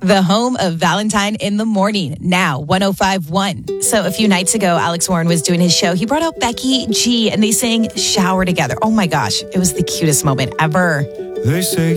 The home of Valentine in the Morning, now 105.1. So a few nights ago, Alex Warren was doing his show. He brought out Becky G, and they sang Shower together. Oh my gosh, it was the cutest moment ever. They say